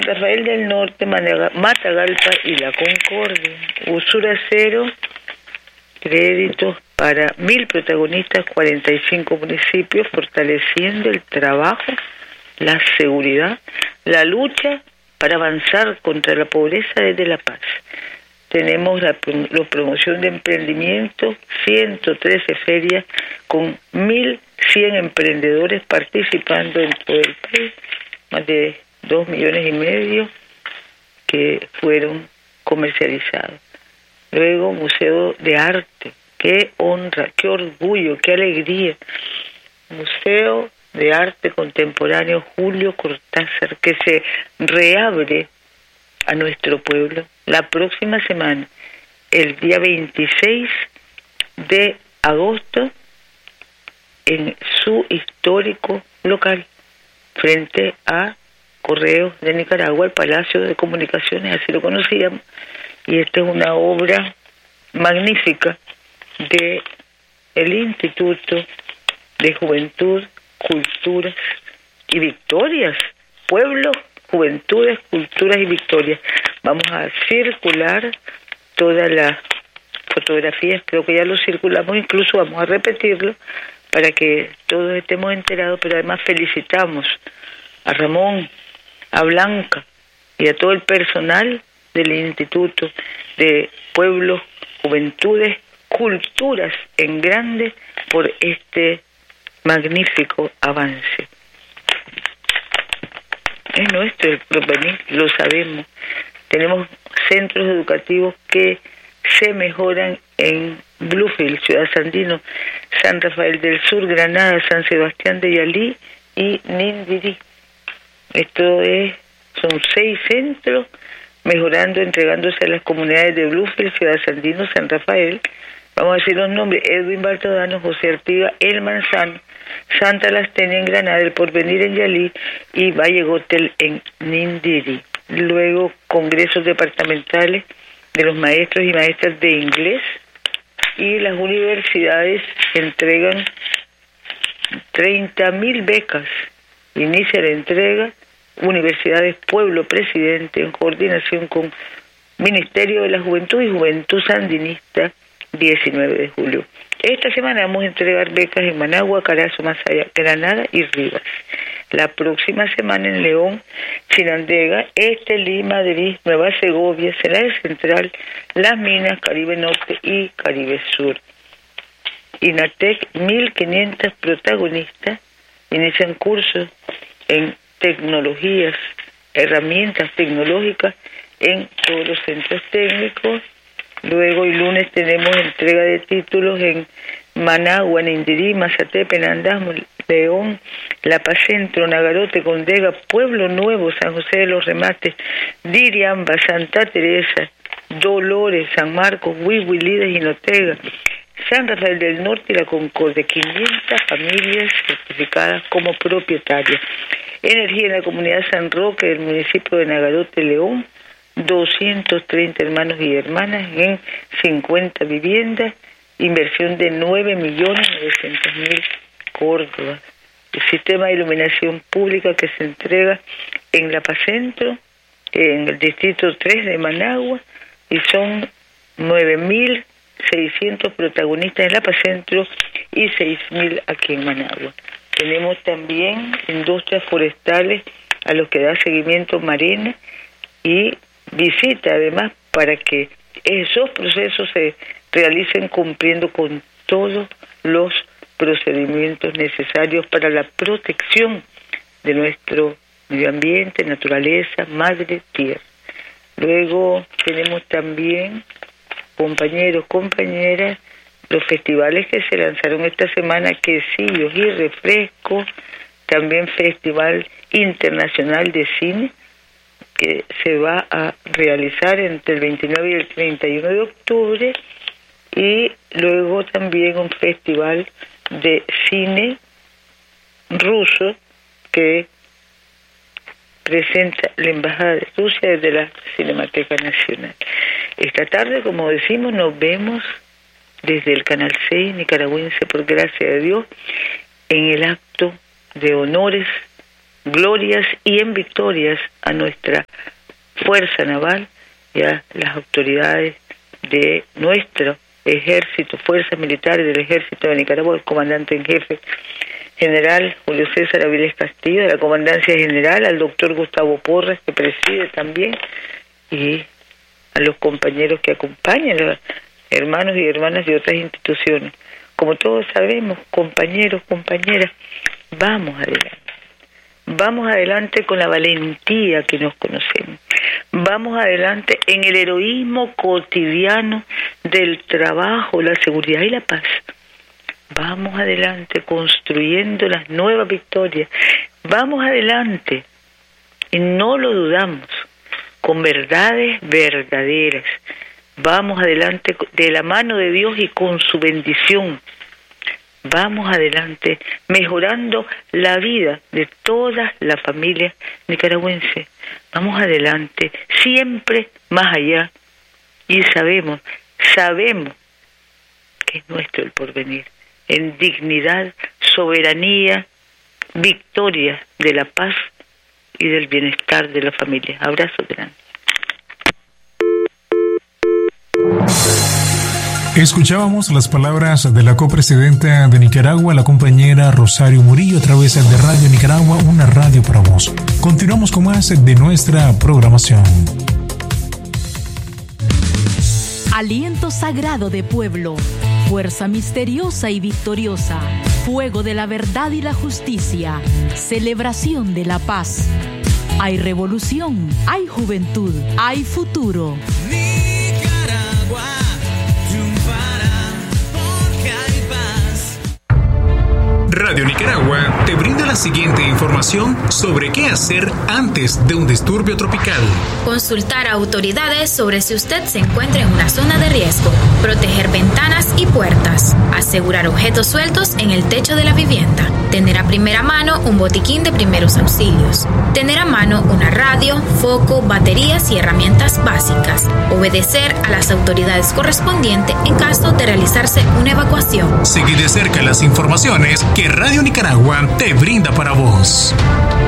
Rafael del Norte, Matagalpa y La Concordia. Usura cero, créditos para 1.000 protagonistas, 45 municipios, fortaleciendo el trabajo, la seguridad, la lucha para avanzar contra la pobreza desde la paz. Tenemos la promoción de emprendimiento, 113 ferias con 1.100 emprendedores participando en todo el país, más de 2,5 millones que fueron comercializados. Luego, Museo de Arte, qué honra, qué orgullo, qué alegría. Museo de Arte Contemporáneo Julio Cortázar, que se reabre a nuestro pueblo la próxima semana, el día 26 de agosto, en su histórico local, frente a Correos de Nicaragua, el Palacio de Comunicaciones, así lo conocíamos, y esta es una obra magnífica de el Instituto de Juventud, Culturas y Victorias, Pueblos, Juventudes, Culturas y Victorias. Vamos a circular todas las fotografías, creo que ya lo circulamos, incluso vamos a repetirlo para que todos estemos enterados, pero además felicitamos a Ramón, a Blanca y a todo el personal del Instituto de Pueblos, Juventudes, Culturas en grande por este magnífico avance. Es nuestro el porvenir, lo sabemos. Tenemos centros educativos que se mejoran en Bluefield, Ciudad Sandino, San Rafael del Sur, Granada, San Sebastián de Yalí y Nindirí. Son 6 centros mejorando, entregándose a las comunidades de Bluefield, Ciudad Sandino, San Rafael. Vamos a decir los nombres: Edwin Bartodano, José Artiga, El Manzano, Santa Lastenia en Granada, El Porvenir en Yalí y Valle Gotel en Nindirí. Luego, congresos departamentales de los maestros y maestras de inglés, y las universidades entregan 30.000 becas. Inicia la entrega Universidades Pueblo Presidente en coordinación con Ministerio de la Juventud y Juventud Sandinista, 19 de julio. Esta semana vamos a entregar becas en Managua, Carazo, Masaya, Granada y Rivas. La próxima semana en León, Chinandega, Lima, Madrid, Nueva Segovia, Cenares Central, Las Minas, Caribe Norte y Caribe Sur. INATEC, 1.500 protagonistas inician cursos en tecnologías, herramientas tecnológicas en todos los centros técnicos. Luego, el lunes tenemos entrega de títulos en Managua, Nindirí, Mazatepe, Nandás, León, La Paz Centro, Nagarote, Condega, Pueblo Nuevo, San José de los Remates, Diriamba, Santa Teresa, Dolores, San Marcos, Huihuilides y Notega, San Rafael del Norte y La Concordia. 500 familias certificadas como propietarias. Energía en la comunidad San Roque del municipio de Nagarote, León, 230 hermanos y hermanas en 50 viviendas, inversión de 9.900.000 Córdoba. El sistema de iluminación pública que se entrega en La Paz Centro, en el distrito 3 de Managua, y son 9.600 protagonistas en La Paz Centro y 6.000 aquí en Managua. Tenemos también industrias forestales a los que da seguimiento Marina y visita además para que esos procesos se realicen cumpliendo con todos los procedimientos necesarios para la protección de nuestro medio ambiente, naturaleza, madre tierra. Luego tenemos también, compañeros, compañeras, los festivales que se lanzaron esta semana, Quesillos y Refrescos, también Festival Internacional de Cine, que se va a realizar entre el 29 y el 31 de octubre, y luego también un festival de cine ruso que presenta la Embajada de Rusia desde la Cinemateca Nacional. Esta tarde, como decimos, nos vemos desde el Canal 6 nicaragüense, por gracia de Dios, en el acto de honores glorias y en victorias a nuestra Fuerza Naval y a las autoridades de nuestro ejército, fuerzas militares del ejército de Nicaragua, el comandante en jefe general Julio César Avilés Castillo, de la comandancia general, al doctor Gustavo Porras, que preside también, y a los compañeros que acompañan, los hermanos y hermanas de otras instituciones. Como todos sabemos, compañeros, compañeras, vamos adelante. Vamos adelante con la valentía que nos conocemos. Vamos adelante en el heroísmo cotidiano del trabajo, la seguridad y la paz. Vamos adelante construyendo las nuevas victorias. Vamos adelante, y no lo dudamos, con verdades verdaderas. Vamos adelante de la mano de Dios y con su bendición. Vamos adelante mejorando la vida de todas las familias nicaragüenses. Vamos adelante, siempre más allá. Y sabemos que es nuestro el porvenir. En dignidad, soberanía, victoria de la paz y del bienestar de la familia. Abrazo grande. Escuchábamos las palabras de la copresidenta de Nicaragua, la compañera Rosario Murillo, a través de Radio Nicaragua, una radio para vos. Continuamos con más de nuestra programación. Aliento sagrado de pueblo, fuerza misteriosa y victoriosa, fuego de la verdad y la justicia, celebración de la paz. Hay revolución, hay juventud, hay futuro. Radio Nicaragua te brinda la siguiente información sobre qué hacer antes de un disturbio tropical. Consultar a autoridades sobre si usted se encuentra en una zona de riesgo. Proteger ventanas y puertas. Asegurar objetos sueltos en el techo de la vivienda. Tener a primera mano un botiquín de primeros auxilios. Tener a mano una radio, foco, baterías y herramientas básicas. Obedecer a las autoridades correspondientes en caso de realizarse una evacuación. Seguir de cerca las informaciones que Radio Nicaragua te brinda para vos.